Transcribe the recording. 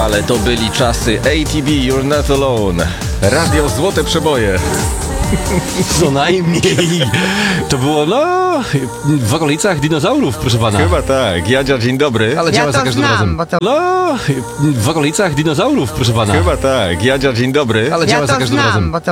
Ale to byli czasy ATB, You're Not Alone. Radio Złote Przeboje. Co najmniej. To było, w okolicach dinozaurów, proszę pana. Chyba tak. Jadzia, dzień dobry. Ale Ja działa to za każdym znam, razem. bo to- W okolicach dinozaurów, proszę pana. Chyba tak. Jadzia, dzień dobry. Ale Ja działa za to każdym znam, razem. bo to